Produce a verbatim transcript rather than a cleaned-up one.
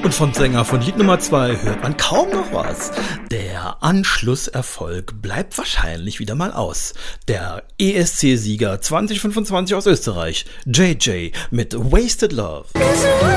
Und vom Sänger von Lied Nummer zwei hört man kaum noch was. Der Anschlusserfolg bleibt wahrscheinlich wieder mal aus. Der E S C-Sieger zwanzig fünfundzwanzig aus Österreich, J J mit Wasted Love.